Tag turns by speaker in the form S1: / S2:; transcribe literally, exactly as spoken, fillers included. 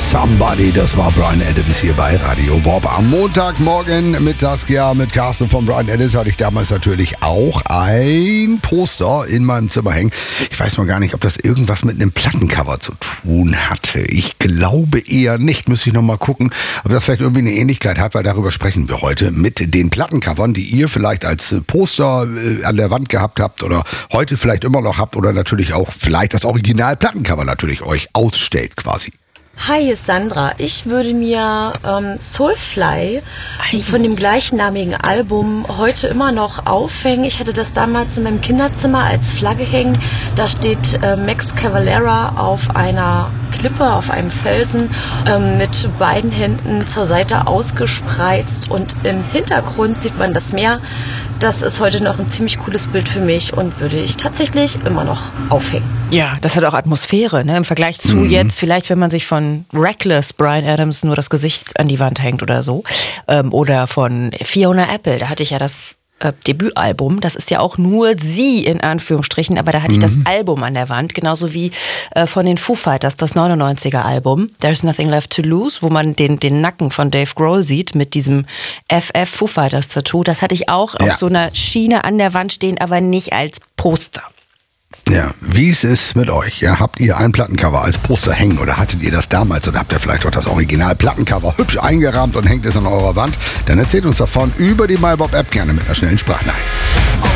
S1: Somebody, das war Bryan Adams hier bei Radio Bob. Am Montagmorgen mit Saskia, mit Carsten von Bryan Adams hatte ich damals natürlich auch ein Poster in meinem Zimmer hängen. Ich weiß noch gar nicht, ob das irgendwas mit einem Plattencover zu tun hatte. Ich glaube eher nicht. Müsste ich noch mal gucken, ob das vielleicht irgendwie eine Ähnlichkeit hat, weil darüber sprechen wir heute mit den Plattencovern, die ihr vielleicht als Poster äh, an der Wand gehabt habt oder heute vielleicht immer noch habt oder natürlich auch vielleicht das Original-Plattencover natürlich euch ausstellt quasi.
S2: Hi, hier ist Sandra. Ich würde mir ähm, Soulfly von dem gleichnamigen Album heute immer noch aufhängen. Ich hatte das damals in meinem Kinderzimmer als Flagge hängen. Da steht äh, Max Cavalera auf einer Klippe, auf einem Felsen, ähm, mit beiden Händen zur Seite ausgespreizt und im Hintergrund sieht man das Meer. Das ist heute noch ein ziemlich cooles Bild für mich und würde ich tatsächlich immer noch aufhängen.
S3: Ja, das hat auch Atmosphäre, ne? Im Vergleich zu mhm. jetzt, vielleicht wenn man sich von Reckless Bryan Adams nur das Gesicht an die Wand hängt oder so. Ähm, oder von Fiona Apple, da hatte ich ja das äh, Debütalbum. Das ist ja auch nur sie in Anführungsstrichen, aber da hatte mhm. ich das Album an der Wand. Genauso wie äh, von den Foo Fighters, das neunundneunziger Album, There's Nothing Left to Lose, wo man den, den Nacken von Dave Grohl sieht mit diesem F F Foo Fighters Tattoo. Das hatte ich auch ja. auf so einer Schiene an der Wand stehen, aber nicht als Poster.
S1: Ja, wie ist es mit euch? Ja, habt ihr ein Plattencover als Poster hängen oder hattet ihr das damals oder habt ihr vielleicht auch das Original-Plattencover hübsch eingerahmt und hängt es an eurer Wand? Dann erzählt uns davon über die MyBob-App gerne mit einer schnellen Sprachnachricht.